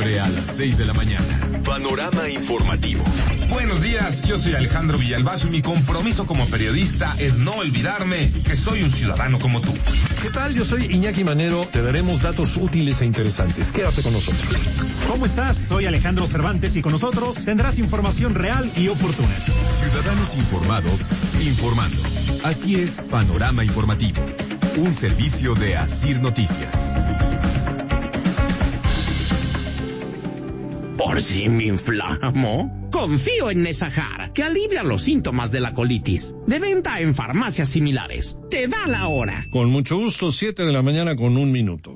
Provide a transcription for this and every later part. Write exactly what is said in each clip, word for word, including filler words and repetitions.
Siempre a las seis de la mañana. Panorama informativo. Buenos días, yo soy Alejandro Villalbazo y mi compromiso como periodista es no olvidarme que soy un ciudadano como tú. ¿Qué tal? Yo soy Iñaki Manero. Te daremos datos útiles e interesantes. Quédate con nosotros. ¿Cómo estás? Soy Alejandro Cervantes y con nosotros tendrás información real y oportuna. Ciudadanos informados, informando. Así es, Panorama Informativo. Un servicio de Asir Noticias. ¿Por si me inflamo? Confío en Nesajar, que alivia los síntomas de la colitis. De venta en farmacias similares. Te da la hora. Con mucho gusto, siete de la mañana con un minuto.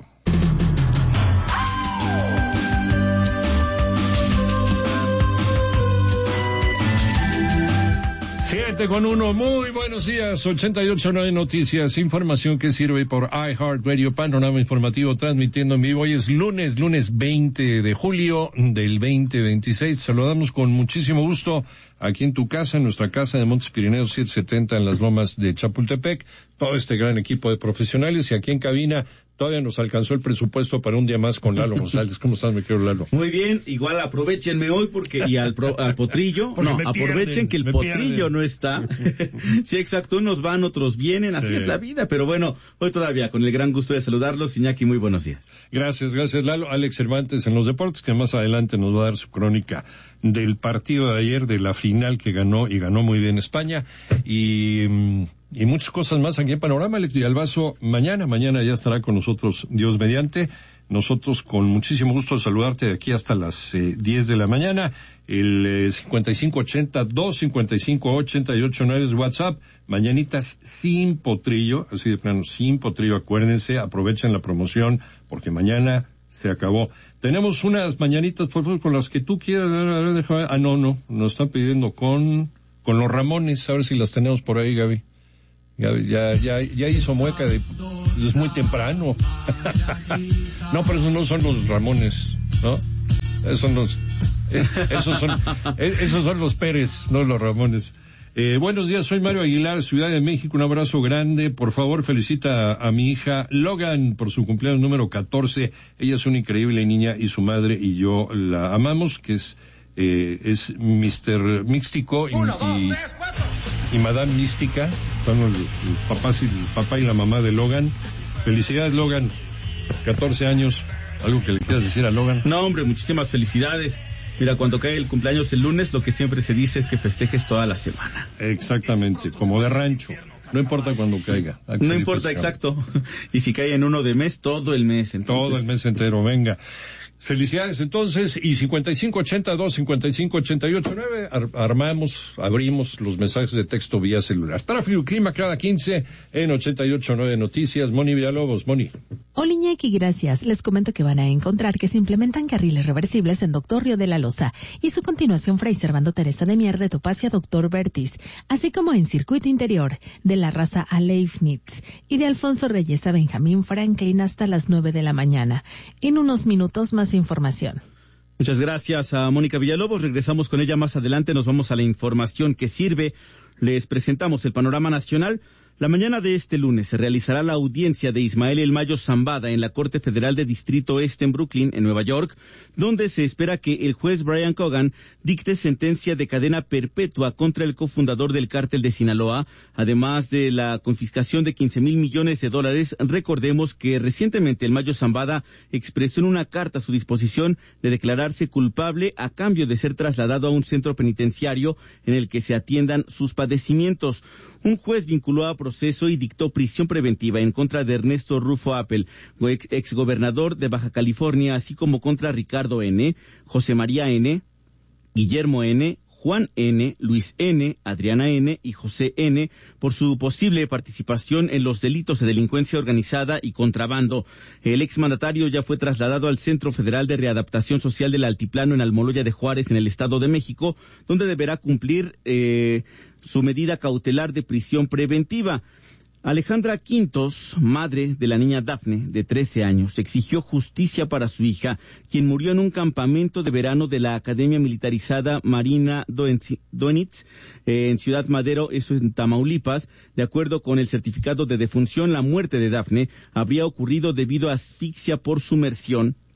Siete con uno, muy buenos días, ochenta y ocho punto nueve Noticias, información que sirve por iHeartRadio, Panorama Informativo, transmitiendo en vivo. Hoy es lunes, lunes veinte de julio del veinte veintiséis. Saludamos con muchísimo gusto aquí en tu casa, en nuestra casa de Montes Pirineos setecientos setenta en las Lomas de Chapultepec, todo este gran equipo de profesionales, y aquí en cabina todavía nos alcanzó el presupuesto para un día más con Lalo González. ¿Cómo estás, mi querido Lalo? Muy bien, igual aprovechenme hoy porque y al, pro, al potrillo, porque no, aprovechen pierden, que el potrillo pierden. No está. Sí, exacto, unos van, otros vienen, así sí. Es la vida, pero bueno, hoy todavía con el gran gusto de saludarlos. Iñaki, muy buenos días. Gracias, gracias, Lalo. Alex Cervantes en los deportes, que más adelante nos va a dar su crónica del partido de ayer, de la final que ganó, y ganó muy bien España, y... y muchas cosas más aquí en Panorama. Alex Villalbazo, mañana, mañana ya estará con nosotros, Dios mediante. Nosotros con muchísimo gusto de saludarte de aquí hasta las eh, diez de la mañana. El eh, cincuenta y cinco ochenta, dos cincuenta y cinco ochenta y ocho nueve es WhatsApp. Mañanitas sin potrillo, así de plano, sin potrillo, acuérdense, aprovechen la promoción, porque mañana se acabó. Tenemos unas mañanitas, por favor, con las que tú quieras. Déjame, ah, no, no, nos están pidiendo con, con los Ramones, a ver si las tenemos por ahí, Gaby. Ya, ya, ya, ya hizo mueca de, es muy temprano. No, pero esos no son los Ramones, ¿no? Esos son los, eh, esos son, eh, esos son los Pérez, no los Ramones. Eh, buenos días, soy Mario Aguilar, Ciudad de México, un abrazo grande. Por favor, felicita a, a mi hija Logan por su cumpleaños número catorce. Ella es una increíble niña y su madre y yo la amamos, que es, eh, es mister Místico y, Uno, dos, y, tres, cuatro. y Madame Mística. Son los, los papás y, el papá y la mamá de Logan. Felicidades, Logan, catorce años. ¿Algo que le quieras decir a Logan? No, hombre, muchísimas felicidades. Mira, cuando cae el cumpleaños el lunes, lo que siempre se dice es que festejes toda la semana. Exactamente, como de rancho. No importa cuando caiga. No importa, exacto. Y si cae en uno de mes, todo el mes. Entonces... Todo el mes entero, venga. Felicidades entonces, y cincuenta y cinco ochenta, dos cincuenta y cinco ochenta y ocho nueve, ar- armamos, abrimos los mensajes de texto vía celular. Tráfico y clima cada quince en ochenta y ocho punto nueve Noticias. Moni Villalobos, Moni. Hola, Iñaki, gracias. Les comento que van a encontrar que se implementan carriles reversibles en Doctor Río de la Loza y su continuación Fray Servando Teresa de Mier de Topacia Doctor Bertis, así como en circuito interior de la Raza a Leibniz y de Alfonso Reyes a Benjamín Franklin hasta las nueve de la mañana. En unos minutos más información. Muchas gracias a Mónica Villalobos. Regresamos con ella más adelante. Nos vamos a la información que sirve. Les presentamos el panorama nacional. La mañana de este lunes se realizará la audiencia de Ismael El Mayo Zambada en la Corte Federal de Distrito Este en Brooklyn, en Nueva York, donde se espera que el juez Brian Cogan dicte sentencia de cadena perpetua contra el cofundador del cártel de Sinaloa, además de la confiscación de quince mil millones de dólares. Recordemos que recientemente El Mayo Zambada expresó en una carta su disposición de declararse culpable a cambio de ser trasladado a un centro penitenciario en el que se atiendan sus padecimientos. Un juez vinculó a proceso y dictó prisión preventiva en contra de Ernesto Rufo Appel, ex exgobernador de Baja California, así como contra Ricardo N., José María N., Guillermo N., Juan N., Luis N., Adriana N. y José N. por su posible participación en los delitos de delincuencia organizada y contrabando. El exmandatario ya fue trasladado al Centro Federal de Readaptación Social del Altiplano en Almoloya de Juárez, en el Estado de México, donde deberá cumplir eh, su medida cautelar de prisión preventiva. Alejandra Quintos, madre de la niña Dafne, de trece años, exigió justicia para su hija, quien murió en un campamento de verano de la Academia Militarizada Marina Doenitz, eh, en Ciudad Madero, eso en Tamaulipas. De acuerdo con el certificado de defunción, la muerte de Dafne habría ocurrido debido a asfixia por sumersión,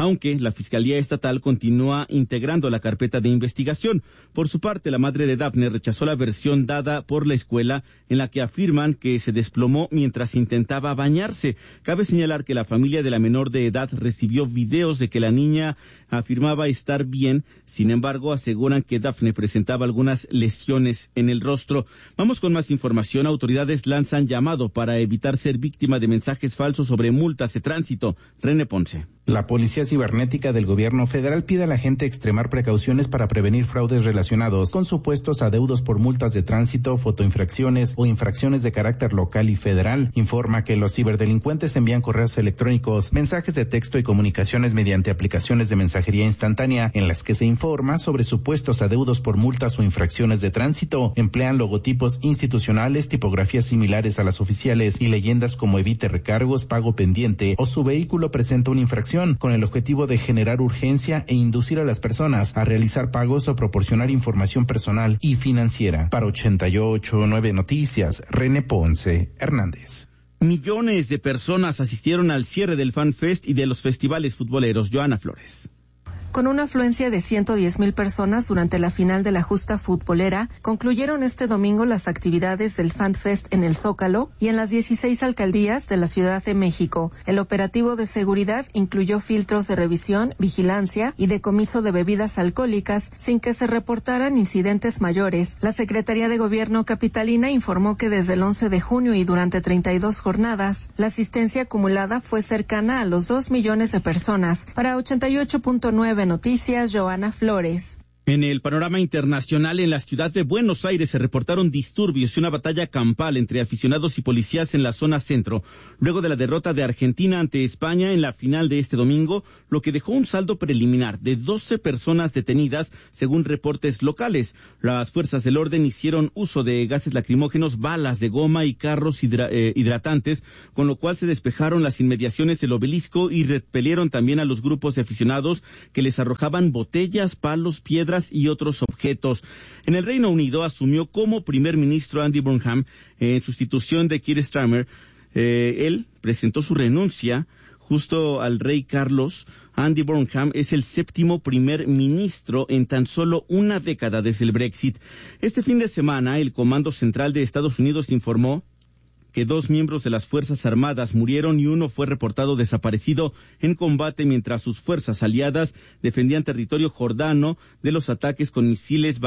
aunque la Fiscalía Estatal continúa integrando la carpeta de investigación. Por su parte, la madre de Dafne rechazó la versión dada por la escuela en la que afirman que se desplomó mientras intentaba bañarse. Cabe señalar que la familia de la menor de edad recibió videos de que la niña afirmaba estar bien, sin embargo aseguran que Dafne presentaba algunas lesiones en el rostro. Vamos con más información. Autoridades lanzan llamado para evitar ser víctima de mensajes falsos sobre multas de tránsito. René Ponce. La Policía Cibernética del Gobierno Federal pide a la gente extremar precauciones para prevenir fraudes relacionados con supuestos adeudos por multas de tránsito, fotoinfracciones o infracciones de carácter local y federal. Informa que los ciberdelincuentes envían correos electrónicos, mensajes de texto y comunicaciones mediante aplicaciones de mensajería instantánea en las que se informa sobre supuestos adeudos por multas o infracciones de tránsito. Emplean logotipos institucionales, tipografías similares a las oficiales y leyendas como evite recargos, pago pendiente o su vehículo presenta una infracción, con el objetivo de generar urgencia e inducir a las personas a realizar pagos o proporcionar información personal y financiera. Para ochenta y ocho punto nueve Noticias, René Ponce Hernández. Millones de personas asistieron al cierre del Fan Fest y de los festivales futboleros. Joana Flores. Con una afluencia de ciento diez mil personas durante la final de la justa futbolera, concluyeron este domingo las actividades del Fan Fest en el Zócalo y en las dieciséis alcaldías de la Ciudad de México. El operativo de seguridad incluyó filtros de revisión, vigilancia y decomiso de bebidas alcohólicas sin que se reportaran incidentes mayores. La Secretaría de Gobierno capitalina informó que desde el once de junio y durante treinta y dos jornadas, la asistencia acumulada fue cercana a los dos millones de personas. Para ochenta y ocho punto nueve Noticias, Joana Flores. En el panorama internacional, en la ciudad de Buenos Aires se reportaron disturbios y una batalla campal entre aficionados y policías en la zona centro, luego de la derrota de Argentina ante España en la final de este domingo, lo que dejó un saldo preliminar de doce personas detenidas, según reportes locales. Las fuerzas del orden hicieron uso de gases lacrimógenos, balas de goma y carros hidra- eh, hidratantes, con lo cual se despejaron las inmediaciones del obelisco y repelieron también a los grupos de aficionados que les arrojaban botellas, palos, piedras y otros objetos. En el Reino Unido asumió como primer ministro Andy Burnham en sustitución de Keir Starmer. Eh, él presentó su renuncia justo al rey Carlos. Andy Burnham es el séptimo primer ministro en tan solo una década desde el Brexit. Este fin de semana, el Comando Central de Estados Unidos informó que dos miembros de las Fuerzas Armadas murieron y uno fue reportado desaparecido en combate mientras sus fuerzas aliadas defendían territorio jordano de los ataques con misiles